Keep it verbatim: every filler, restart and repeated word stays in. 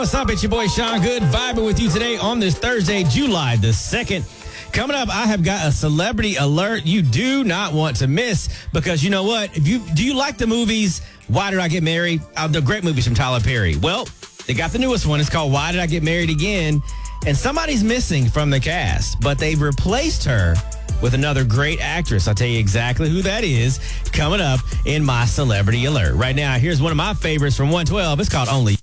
What's up? It's your boy Sean Good, vibing with you today on this Thursday, July the second. Coming up, I have got a celebrity alert you do not want to miss because you know what? If you do you like the movies Why Did I Get Married? Uh, the great movies from Tyler Perry. Well, they got the newest one. It's called Why Did I Get Married Again? And somebody's missing from the cast, but they've replaced her with another great actress. I'll tell you exactly who that is coming up in my celebrity alert. Right now, here's one of my favorites from one twelve. It's called Only.